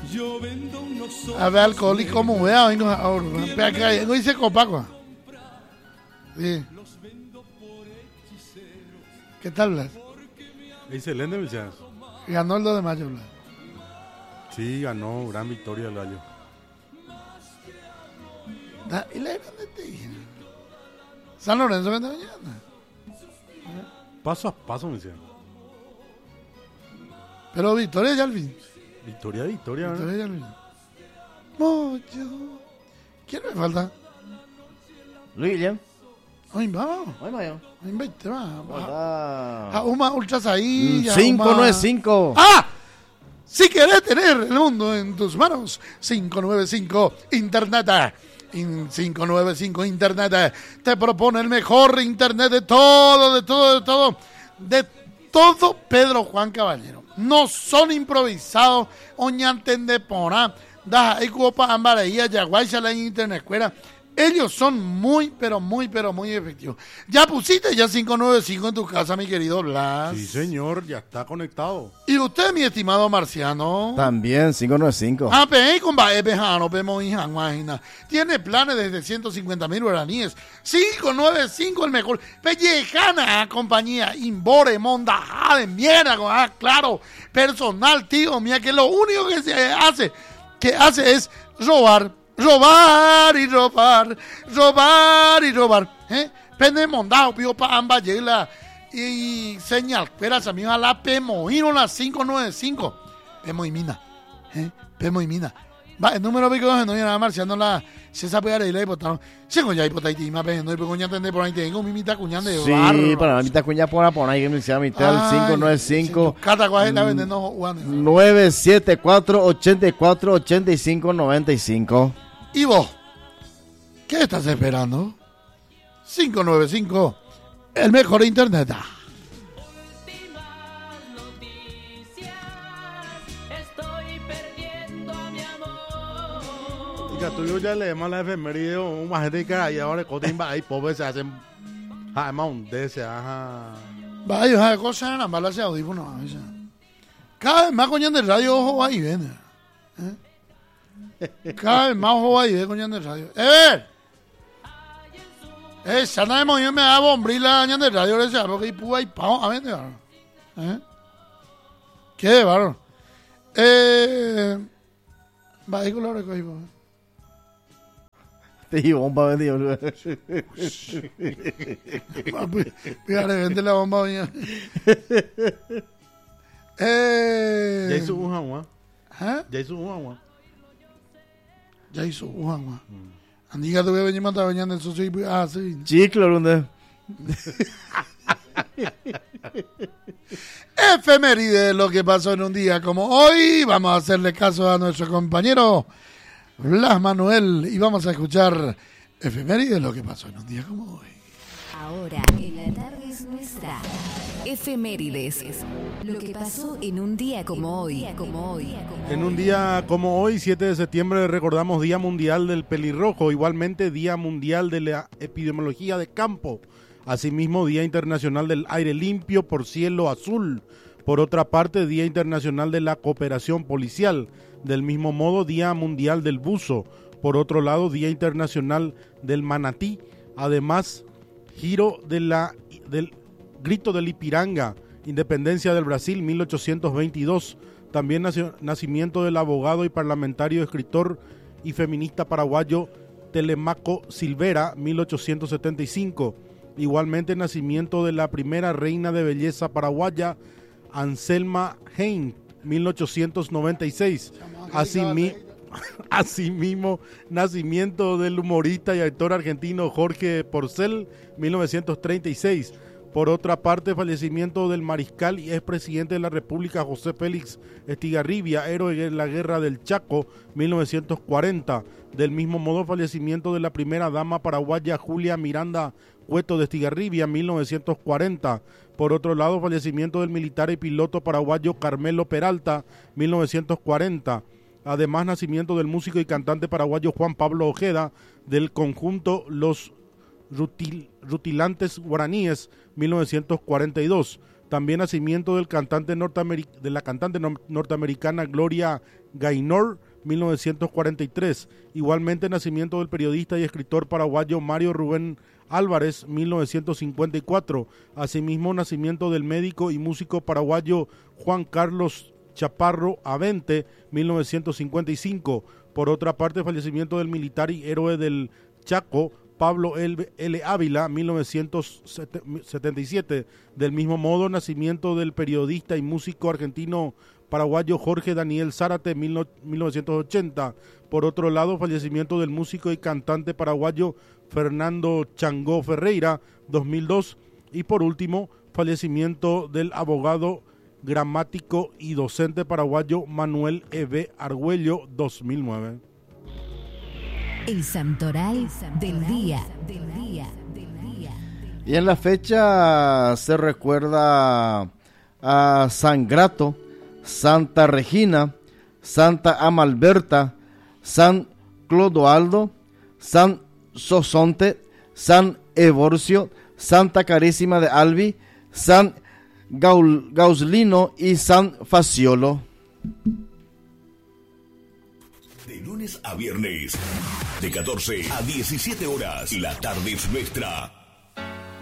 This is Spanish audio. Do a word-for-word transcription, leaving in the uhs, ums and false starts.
A ver, alcohólico como vea, vengo ahora. Vengo y se copaco. Sí. ¿Qué tal, Blas? Excelente, Michas. Ganó el dos de mayo, Blas. Sí, ganó, gran victoria el Gallo. Da, ¿y la grande te dije? San Lorenzo vende mañana. Paso a paso, Michas. Pero victoria ya al fin. Victoria, victoria, ¿verdad? Victoria ya al fin. Mocho. ¿Quién me falta? Luis Guillem. Ay, vamos. Ay, vaya. Ay, veinte, va. Ah. A una ultras ahí. cinco nueve cinco. ¡Ah! Si querés tener el mundo en tus manos, cinco nueve cinco Internet. En cinco nueve cinco Internet te propone el mejor Internet de todo, de todo, de todo. De todo Pedro Juan Caballero. No son improvisados. Oñanten de porá. Da ecuopa ambareía yaguacha la Internet escuela. Ellos son muy, pero muy, pero muy efectivos. ¿Ya pusiste ya cinco nueve cinco en tu casa, mi querido Blas? Sí, señor, ya está conectado. ¿Y usted, mi estimado Marciano? También, cinco nueve cinco. Ah, pe, con bae, pejano, pe, moija, imagina. Tiene planes desde ciento cincuenta mil guaraníes. cinco nueve cinco, el mejor. Pellejana, compañía. Imbore, Monda, de mierda, ah, claro. Personal, tío, mía, que lo único que se hace, que hace es robar. Robar y robar, robar y robar. ¿Eh? Pende mondado, pío pa amba llega y señal. Espera, a mí a la Pemoino, la cinco nueve cinco. Pemo y mina. ¿Eh? Pemo y mina. Va, el número pico no viene a marciando la. Se sabe a la hipotano. Se coña hipotati y más pendo y coña tende por ahí tengo mi mitad cuñán de barro. Sí, para la mitad cuña por por ahí que me decía mitad cinco nueve cinco. Cata cuál está vendiendo Juan. nueve siete cuatro ocho cuatro ocho cinco nueve cinco. ¿Y vos? ¿Qué estás esperando? cinco nueve cinco, el mejor internet. Y que tú ya le llamas la efeméride o un majete que hay ahora cotimba ahí pobre se hacen además un de se ajá. Vaya, esa cosa en la bala se audífono. Cada vez más coñan de radio, ojo ahí, ven. ¿Eh? Cada vez más ojo ahí, ven coñan de radio. ¡Eh, ver! Eh, sana de moño me da bombrila coñan de radio, le sea, porque hay púa y pao, a ver, de barro. ¿Eh? ¿Qué de barro? Eh... Va, ahí con la recogí, pues. Te digo, bomba vendido. Fíjate, vende la bomba, doña. eh... Ya hizo un agua. ¿Eh? Ya hizo un agua. Ya hizo un agua. Andiga, te voy a venir a matar bañando eso, sí. Ah, sí. Chicle, ¿dónde? Efeméride, lo que pasó en un día como hoy. Vamos a hacerle caso a nuestro compañero Blas Manuel y vamos a escuchar efeméride, lo que pasó en un día como hoy. Ahora en la tarde es nuestra. Efemérides, lo que pasó en un día como hoy. Como hoy. En un día como hoy, siete de septiembre, recordamos Día Mundial del Pelirrojo, igualmente Día Mundial de la Epidemiología de Campo, asimismo Día Internacional del Aire Limpio por Cielo Azul. Por otra parte, Día Internacional de la Cooperación Policial. Del mismo modo, Día Mundial del Buzo. Por otro lado, Día Internacional del Manatí. Además, giro de la, del Grito del Ipiranga, Independencia del Brasil, mil ochocientos veintidós. También nació, nacimiento del abogado y parlamentario, escritor y feminista paraguayo Telemaco Silvera, mil ochocientos setenta y cinco. Igualmente, nacimiento de la primera reina de belleza paraguaya, Anselma Hein, mil ochocientos noventa y seis. Asimi, asimismo, nacimiento del humorista y actor argentino Jorge Porcel, mil novecientos treinta y seis. Por otra parte, fallecimiento del mariscal y expresidente de la República José Félix Estigarribia, héroe de la Guerra del Chaco, mil novecientos cuarenta. Del mismo modo, fallecimiento de la primera dama paraguaya Julia Miranda Cueto de Estigarribia, mil novecientos cuarenta. Por otro lado, fallecimiento del militar y piloto paraguayo Carmelo Peralta, mil novecientos cuarenta. Además, nacimiento del músico y cantante paraguayo Juan Pablo Ojeda, del conjunto Los Rutil, Rutilantes Guaraníes, mil novecientos cuarenta y dos. También nacimiento del cantante norteameric- de la cantante no- norteamericana Gloria Gaynor, mil novecientos cuarenta y tres. Igualmente nacimiento del periodista y escritor paraguayo Mario Rubén Álvarez, mil novecientos cincuenta y cuatro. Asimismo, nacimiento del médico y músico paraguayo Juan Carlos Chaparro Avente, mil novecientos cincuenta y cinco. Por otra parte, fallecimiento del militar y héroe del Chaco, Pablo L. Ávila, mil novecientos setenta y siete. Del mismo modo, nacimiento del periodista y músico argentino paraguayo Jorge Daniel Zárate, mil novecientos ochenta. Por otro lado, fallecimiento del músico y cantante paraguayo Fernando Changó Ferreira, dos mil dos. Y por último, fallecimiento del abogado, gramático y docente paraguayo Manuel E B Argüello, dos mil nueve. El santoral del día. Del día. Y en la fecha se recuerda a San Grato, Santa Regina, Santa Amalberta, San Clodoaldo, San Sosonte, San Evorcio, Santa Carísima de Albi, San Gaul, Gauslino y San Faciolo. De lunes a viernes, de catorce a diecisiete horas, la tarde es nuestra.